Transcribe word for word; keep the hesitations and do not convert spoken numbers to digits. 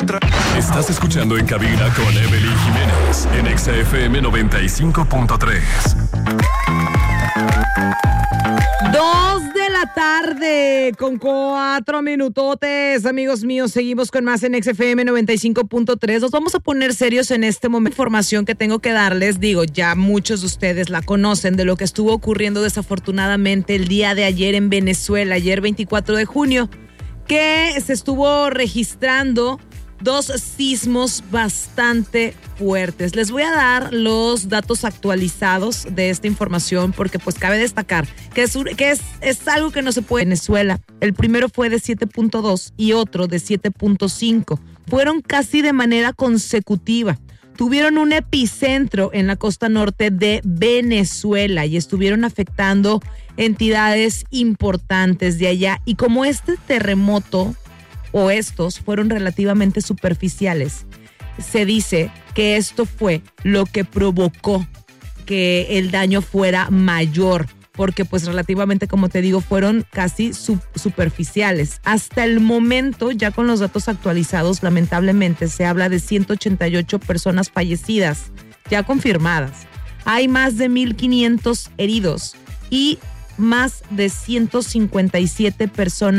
otra. Estás escuchando En Cabina con Evelyn Jiménez en Exa F M noventa y cinco punto tres. Dos de la tarde con cuatro minutotes, amigos míos. Seguimos con más en Exa F M noventa y cinco punto tres. Nos vamos a poner serios en este momento. Información que tengo que darles, digo, ya muchos de ustedes la conocen, de lo que estuvo ocurriendo desafortunadamente el día de ayer en Venezuela, ayer veinticuatro de junio, que se estuvo registrando dos sismos bastante fuertes. Les voy a dar los datos actualizados de esta información porque pues cabe destacar que es, que es, es algo que no se puede en Venezuela. El primero fue de siete punto dos y otro de siete punto cinco. Fueron casi de manera consecutiva. Tuvieron un epicentro en la costa norte de Venezuela y estuvieron afectando entidades importantes de allá. Y como este terremoto o estos fueron relativamente superficiales, se dice que esto fue lo que provocó que el daño fuera mayor, porque pues relativamente, como te digo, fueron casi sub- superficiales. Hasta el momento, ya con los datos actualizados, lamentablemente se habla de ciento ochenta y ocho personas fallecidas, ya confirmadas. Hay más de mil quinientos heridos y más de ciento cincuenta y siete personas